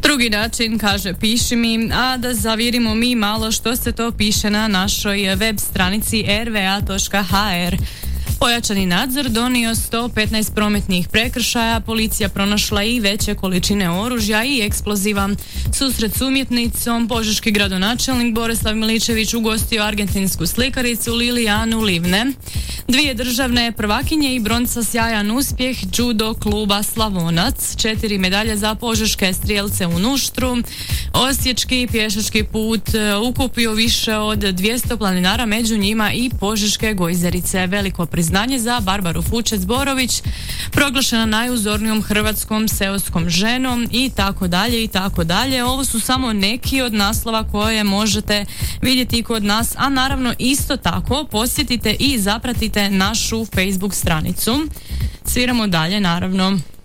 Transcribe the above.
Drugi način kaže piši mi, a da zavirimo mi malo što se to piše na našoj web stranici rva.hr. Pojačani nadzor donio 115 prometnih prekršaja, policija pronašla i veće količine oružja i eksploziva. Susret s umjetnicom, požeški gradonačelnik Borislav Miličević ugostio argentinsku slikaricu Lilijanu Livne. 2 državne prvakinje i bronca sjajan uspjeh judo kluba Slavonac, 4 medalje za požeške strijelce u Nuštru. Osječki pješački put ukupio više od 200 planinara, među njima i požeške gojzerice. Veliko priznanje za Barbaru Fučec-Borović, proglašena najuzornijom hrvatskom seoskom ženom i tako dalje i tako dalje. Ovo su samo neki od naslova koje možete vidjeti kod nas, a naravno isto tako posjetite i zapratite našu Facebook stranicu. Sviramo dalje naravno.